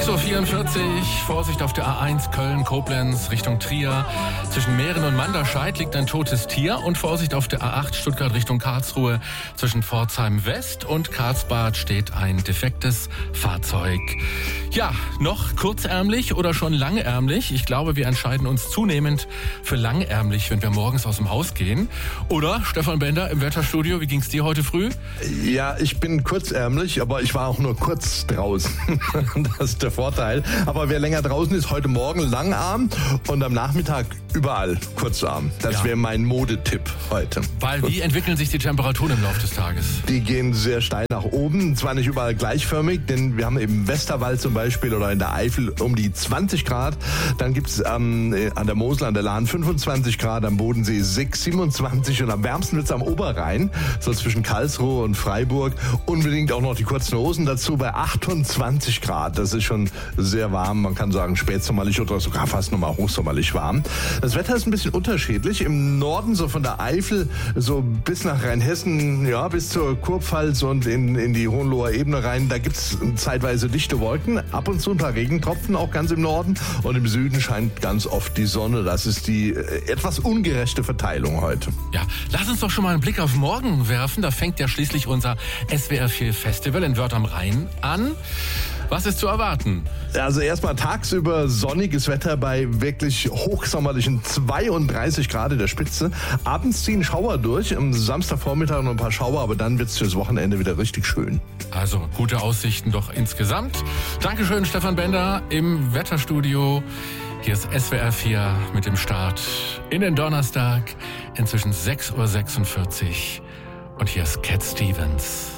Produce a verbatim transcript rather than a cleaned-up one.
sechs Uhr vierundvierzig, Vorsicht auf der A eins Köln-Koblenz Richtung Trier. Zwischen Mähren und Manderscheid liegt ein totes Tier und Vorsicht auf der A acht Stuttgart Richtung Karlsruhe. Zwischen Pforzheim West und Karlsbad steht ein defektes Fahrzeug. Ja, noch kurzärmlich oder schon langärmlich? Ich glaube, wir entscheiden uns zunehmend für langärmlich, wenn wir morgens aus dem Haus gehen. Oder, Stefan Bender im Wetterstudio, wie ging's dir heute früh? Ja, ich bin kurzärmlich, aber ich war auch nur kurz draußen. Das ist der Vorteil. Aber wer länger draußen ist, heute Morgen langarm und am Nachmittag überall kurzarm. Das ja. wäre mein Modetipp heute. Weil wie entwickeln sich die Temperaturen im Laufe des Tages? Die gehen sehr steil nach oben. Zwar nicht überall gleichförmig, denn wir haben im Westerwald zum Beispiel oder in der Eifel um die zwanzig Grad. Dann gibt es ähm, an der Mosel, an der Lahn fünfundzwanzig Grad, am Bodensee sechs, siebenundzwanzig und am wärmsten wird es am Oberrhein, so zwischen Karlsruhe und Freiburg. Unbedingt auch noch die kurzen Hosen dazu bei achtundzwanzig Grad. Das ist schon sehr warm. Man kann sagen spätsommerlich oder sogar fast nochmal hochsommerlich warm. Das Wetter ist ein bisschen unterschiedlich. Im Norden so von der Eifel so bis nach Rheinhessen, ja, bis zur Kurpfalz und in, in die Hohenloher Ebene rein. Da gibt es zeitweise dichte Wolken, ab und zu ein paar Regentropfen, auch ganz im Norden. Und im Süden scheint ganz oft die Sonne. Das ist die äh, etwas ungerechte Verteilung heute. Ja, lass uns doch schon mal einen Blick auf morgen werfen. Da fängt ja schließlich unser S W R vier Festival in Wörth am Rhein an. Was ist zu erwarten? Also erstmal tagsüber sonniges Wetter bei wirklich hochsommerlichen zweiunddreißig Grad in der Spitze. Abends ziehen Schauer durch, am Samstagvormittag noch ein paar Schauer, aber dann wird es fürs Wochenende wieder richtig schön. Also gute Aussichten doch insgesamt. Dankeschön, Stefan Bender im Wetterstudio. Hier ist S W R vier mit dem Start in den Donnerstag, inzwischen sechs Uhr sechsundvierzig. Und hier ist Cat Stevens.